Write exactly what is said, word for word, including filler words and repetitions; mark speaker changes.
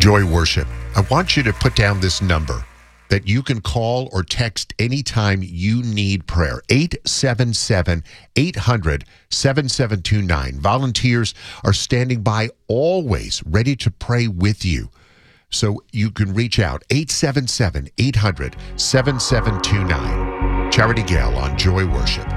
Speaker 1: Joy Worship. I want you to put down this number that you can call or text anytime you need prayer. eight seven seven, eight hundred, seven seven two nine. Volunteers are standing by always ready to pray with you. So you can reach out, eight seven seven, eight hundred, seven seven two nine. Charity Gale on Joy Worship.